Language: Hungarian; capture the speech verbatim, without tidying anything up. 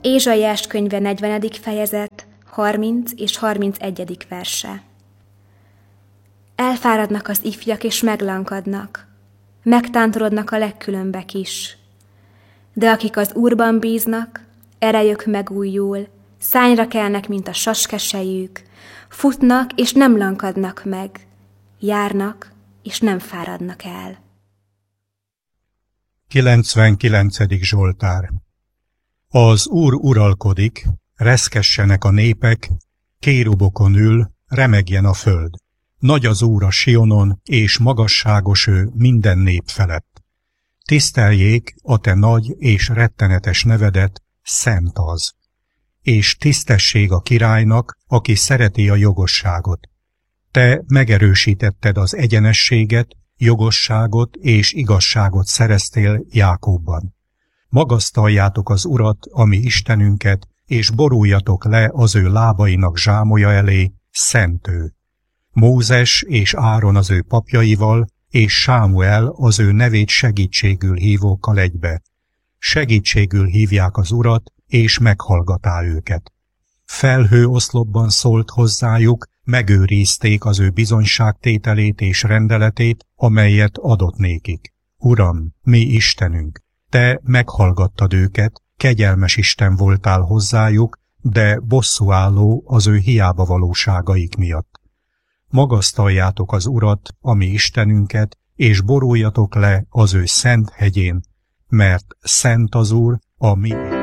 Ézsaiás könyve negyvenedik fejezet, harminc és harmincegyedik verse. Elfáradnak az ifjak és meglankadnak, megtántorodnak a legkülönbek is. De akik az Úrban bíznak, erejük megújul, szányra kelnek, mint a saskesejük, futnak és nem lankadnak meg, járnak és nem fáradnak el. kilencvenkilencedik Zsoltár. Az Úr uralkodik, reszkessenek a népek, kérubokon ül, remegjen a föld. Nagy az Úr a Sionon, és magasságos ő minden nép felett. Tiszteljék a te nagy és rettenetes nevedet, szent az. És tisztesség a királynak, aki szereti a jogosságot. Te megerősítetted az egyenességet, jogosságot és igazságot szereztél Jákóbban. Magasztaljátok az Urat, a mi Istenünket, és boruljatok le az ő lábainak zsámolya elé, szent ő. Mózes és Áron az ő papjaival, és Sámuel az ő nevét segítségül hívókkal egybe. Segítségül hívják az Urat, és meghallgatá őket. Felhő oszlopban szólt hozzájuk, megőrizték az ő bizonyságtételét és rendeletét, amelyet adott nékik. Uram, mi Istenünk, te meghallgattad őket, kegyelmes Isten voltál hozzájuk, de bosszúálló az ő hiába valóságaik miatt. Magasztaljátok az Urat, a mi Istenünket, és boruljatok le az ő szent hegyén, mert szent az Úr, a mi